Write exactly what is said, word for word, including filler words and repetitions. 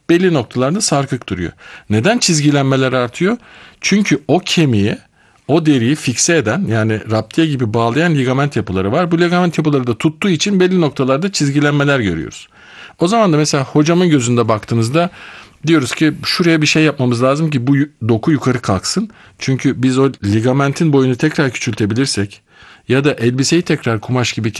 belli noktalarda sarkık duruyor. Neden çizgilenmeler artıyor? Çünkü o kemiğe, o deriyi fikse eden, yani raptiye gibi bağlayan ligament yapıları var. Bu ligament yapıları da tuttuğu için belli noktalarda çizgilenmeler görüyoruz. O zaman da mesela hocamın gözünde baktığınızda diyoruz ki şuraya bir şey yapmamız lazım ki bu doku yukarı kalksın. Çünkü biz o ligamentin boyunu tekrar küçültebilirsek ya da elbiseyi tekrar kumaş gibi